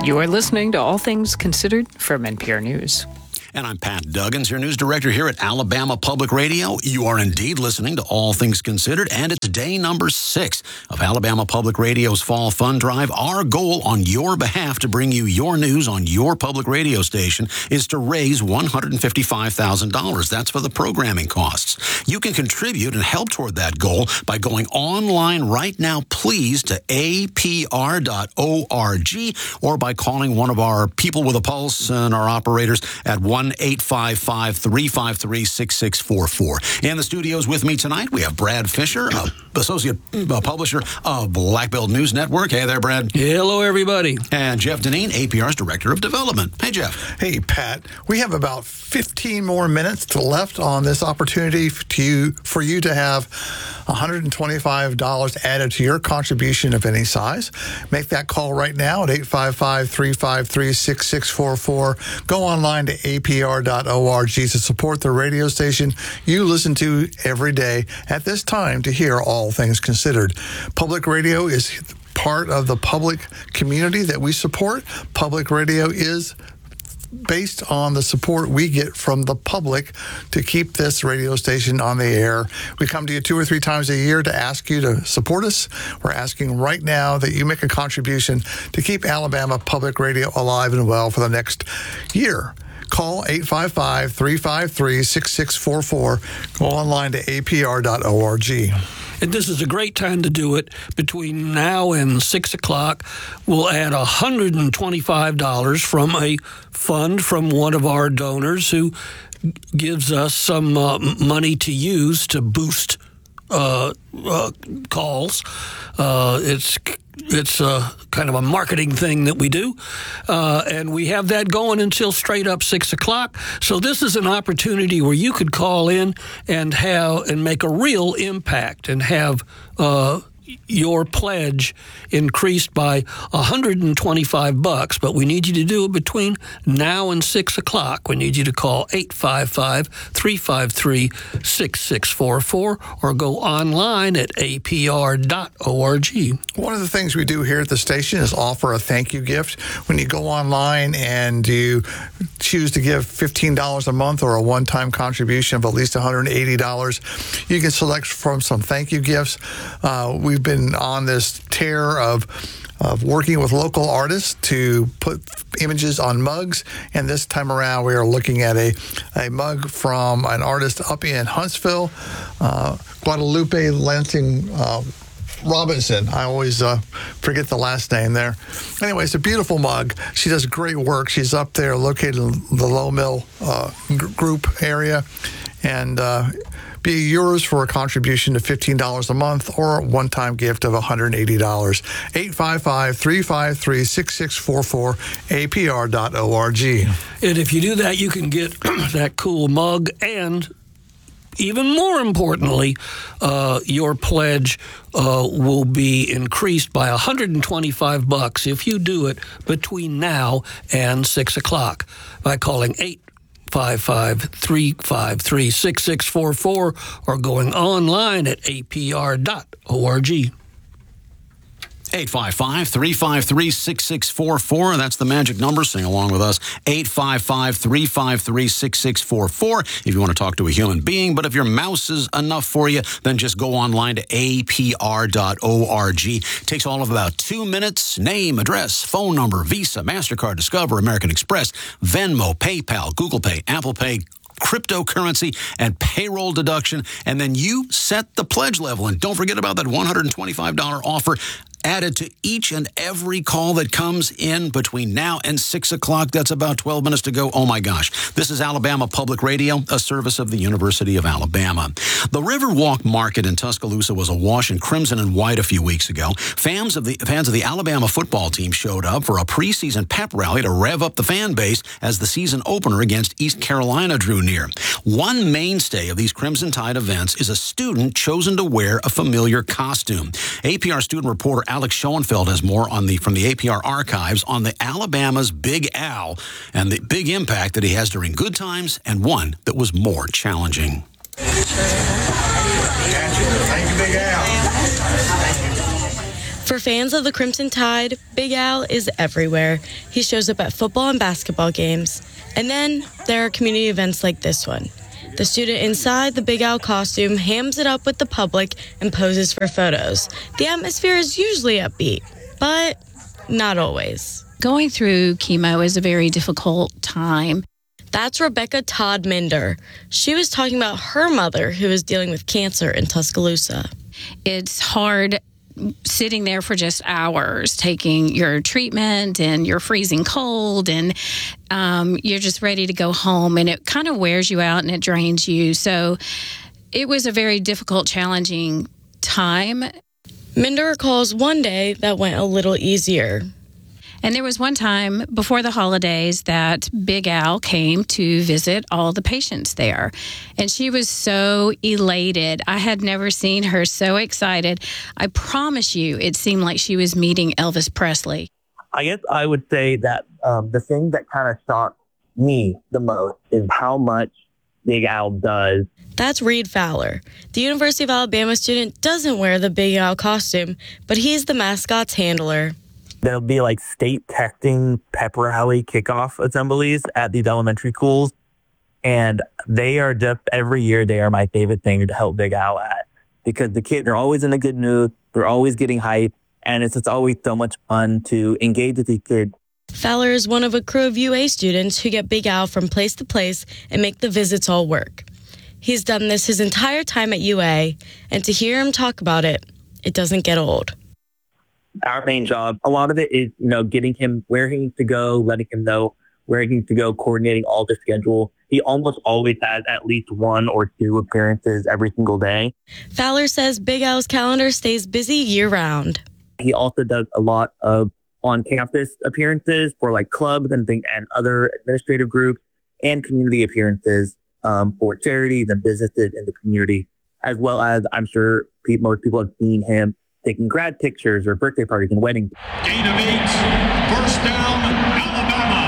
You are listening to All Things Considered from NPR News. And I'm Pat Duggins, your news director here at Alabama Public Radio. You are indeed listening to All Things Considered, and it's day number 6 of Alabama Public Radio's Fall Fund Drive. Our goal on your behalf to bring you your news on your public radio station is to raise $155,000. That's for the programming costs. You can contribute and help toward that goal by going online right now, please, to apr.org, or by calling one of our people with a pulse and our operators at 1-855-353-6644. In the studios with me tonight, we have Brad Fisher, associate publisher of Black Belt News Network. Hey there, Brad. Hello, everybody. And Jeff Deneen, APR's Director of Development. Hey, Jeff. Hey, Pat. We have about 15 more minutes left on this opportunity for you to have $125 added to your contribution of any size. Make that call right now at 855-353-6644. Go online to apr.org to support the radio station you listen to every day at this time to hear All Things Considered. Public radio is part of the public community that we support. Public radio is based on the support we get from the public to keep this radio station on the air. We come to you 2 or 3 times a year to ask you to support us. We're asking right now that you make a contribution to keep Alabama Public Radio alive and well for the next year. Call 855-353-6644. Go online to apr.org. And this is a great time to do it. Between now and 6 o'clock, we'll add $125 from a fund from one of our donors who gives us some money to use to boost calls. It's kind of a marketing thing that we do, and we have that going until straight up 6 o'clock. So this is an opportunity where you could call in and make a real impact and have your pledge increased by $125, but we need you to do it between now and 6 o'clock. We need you to call 855-353-6644 or go online at apr.org. One of the things we do here at the station is offer a thank you gift. When you go online and you choose to give $15 a month or a one-time contribution of at least $180, you can select from some thank you gifts. We've been on this tear of working with local artists to put images on mugs, and this time around we are looking at a mug from an artist up in Huntsville, Guadalupe Lansing Robinson. I always forget the last name there. Anyway, it's a beautiful mug. She does great work. She's up there located in the Low Mill group area, and be yours for a contribution of $15 a month or a one-time gift of $180. 855-353-6644, apr.org. And if you do that, you can get that cool mug, and even more importantly, your pledge will be increased by $125 if you do it between now and 6 o'clock by calling 855-353-6644 or going online at apr.org. 855-353-6644. That's the magic number. Sing along with us. 855-353-6644 if you want to talk to a human being. But if your mouse is enough for you, then just go online to apr.org. Takes all of about 2 minutes. Name, address, phone number, Visa, MasterCard, Discover, American Express, Venmo, PayPal, Google Pay, Apple Pay, cryptocurrency, and payroll deduction. And then you set the pledge level. And don't forget about that $125 offer added to each and every call that comes in between now and 6 o'clock. That's about 12 minutes to go. Oh, my gosh. This is Alabama Public Radio, a service of the University of Alabama. The Riverwalk Market in Tuscaloosa was awash in crimson and white a few weeks ago. Fans of the Alabama football team showed up for a preseason pep rally to rev up the fan base as the season opener against East Carolina drew near. One mainstay of these Crimson Tide events is a student chosen to wear a familiar costume. APR student reporter Alex Schoenfeld has more from the APR archives on the Alabama's Big Al and the big impact that he has during good times and one that was more challenging. Thank you, Big Al. For fans of the Crimson Tide, Big Al is everywhere. He shows up at football and basketball games. And then there are community events like this one. The student inside the Big Al costume hams it up with the public and poses for photos. The atmosphere is usually upbeat, but not always. Going through chemo is a very difficult time. That's Rebecca Todd Minder. She was talking about her mother who is dealing with cancer in Tuscaloosa. It's hard sitting there for just hours, taking your treatment, and you're freezing cold, and you're just ready to go home, and it kind of wears you out and it drains you. So it was a very difficult, challenging time. Minder recalls one day that went a little easier. And there was one time before the holidays that Big Al came to visit all the patients there. And she was so elated. I had never seen her so excited. I promise you, it seemed like she was meeting Elvis Presley. I guess I would say that the thing that kind of shocked me the most is how much Big Al does. That's Reed Fowler. The University of Alabama student doesn't wear the Big Al costume, but he's the mascot's handler. There'll be like state testing pep rally kickoff assemblies at these elementary schools. And they are just, every year, they are my favorite thing to help Big Al at. Because the kids are always in a good mood. They're always getting hyped. And it's just always so much fun to engage with these kids. Fowler is one of a crew of UA students who get Big Al from place to place and make the visits all work. He's done this his entire time at UA, and to hear him talk about it, it doesn't get old. Our main job, a lot of it is, getting him where he needs to go, letting him know where he needs to go, coordinating all the schedule. He almost always has at least 1 or 2 appearances every single day. Fowler says Big Al's calendar stays busy year-round. He also does a lot of on-campus appearances for like clubs and other administrative groups, and community appearances for charities and businesses in the community, as well as I'm sure most people have seen him taking grad pictures or birthday parties and weddings. Gain of 8, first down, Alabama.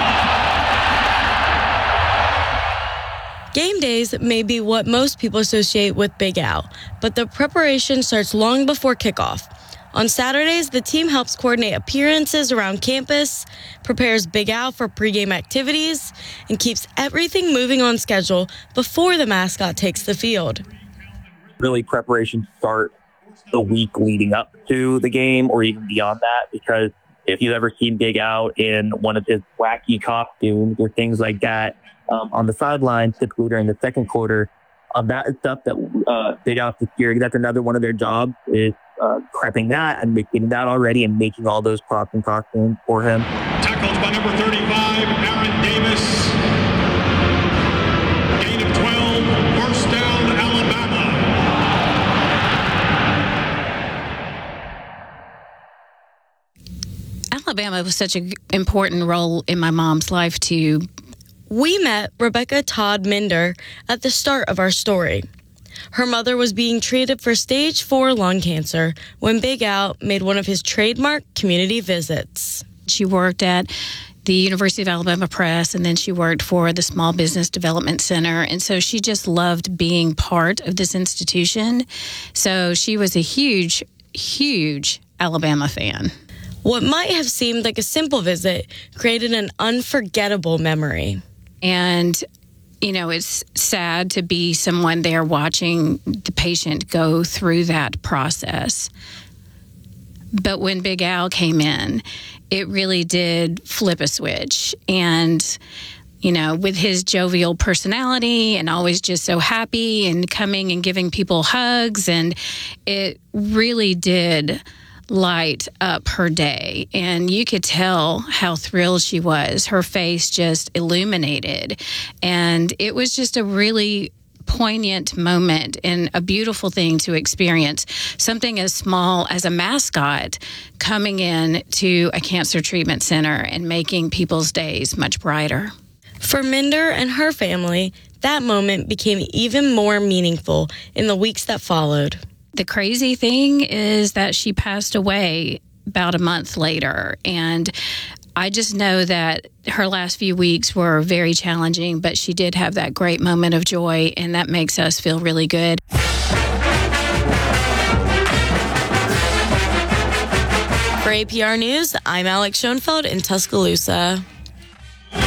Game days may be what most people associate with Big Al, but the preparation starts long before kickoff. On Saturdays, the team helps coordinate appearances around campus, prepares Big Al for pregame activities, and keeps everything moving on schedule before the mascot takes the field. Really, preparations start the week leading up to the game or even beyond that, because if you've ever seen Big Al in one of his wacky costumes or things like that on the sidelines, typically during the second quarter, that is stuff that Big Al Security, that's another one of their jobs, is prepping that and making that already and making all those props and costumes for him. Tackled by number 35, Aaron Davis. Gain of 12, first down, Alabama. Alabama was such an important role in my mom's life, too. We met Rebecca Todd Minder at the start of our story. Her mother was being treated for stage 4 lung cancer when Big Al made one of his trademark community visits. She worked at the University of Alabama Press, and then she worked for the Small Business Development Center. And so she just loved being part of this institution. So she was a huge, huge Alabama fan. What might have seemed like a simple visit created an unforgettable memory. And, it's sad to be someone there watching the patient go through that process. But when Big Al came in, it really did flip a switch. And, with his jovial personality and always just so happy and coming and giving people hugs, and it really did light up her day, and you could tell how thrilled she was. Her face just illuminated, and it was just a really poignant moment and a beautiful thing to experience. Something as small as a mascot coming in to a cancer treatment center and making people's days much brighter. For Minder and her family, that moment became even more meaningful in the weeks that followed. The crazy thing is that she passed away about a month later, and I just know that her last few weeks were very challenging, but she did have that great moment of joy, and that makes us feel really good. For APR News, I'm Alex Schoenfeld in Tuscaloosa.